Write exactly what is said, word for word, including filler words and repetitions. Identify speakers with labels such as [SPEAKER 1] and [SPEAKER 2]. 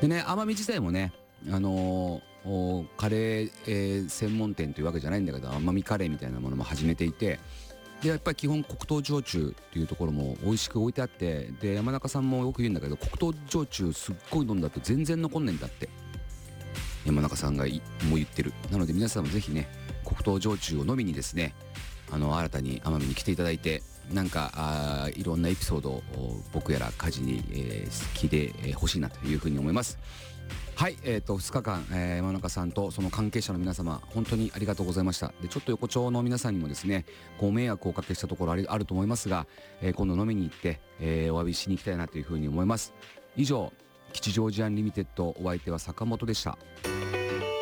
[SPEAKER 1] でね、奄美自体もね、あのーカレー、えー専門店というわけじゃないんだけど、奄美カレーみたいなものも始めていて、でやっぱり基本黒糖焼酎っていうところも美味しく置いてあって、で山中さんもよく言うんだけど、黒糖焼酎すっごい飲んだと全然残んねえんだって山中さんがいもう言ってる。なので皆さんもぜひね、黒糖焼酎を飲みにですね、あの新たに奄美に来ていただいて、なんかあいろんなエピソードを僕やら家事に、えー聞いてほしいなというふうに思います。はい、えー、とふつかかん、えー山中さんとその関係者の皆様本当にありがとうございました。でちょっと横丁の皆さんにもですね、ご迷惑をおかけしたところありあると思いますが、えー今度飲みに行って、えーお詫びしに行きたいなというふうに思います。以上、吉祥寺アンリミテッド、お相手は坂本でした。